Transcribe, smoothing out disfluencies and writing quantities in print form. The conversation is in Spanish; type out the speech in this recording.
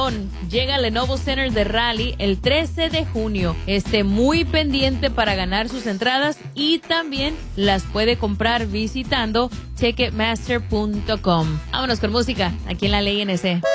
León. Llega al Lenovo Center de Raleigh el 13 de junio. Esté muy pendiente para ganar sus entradas y también las puede comprar visitando Ticketmaster.com. Vámonos con música aquí en la Ley NC.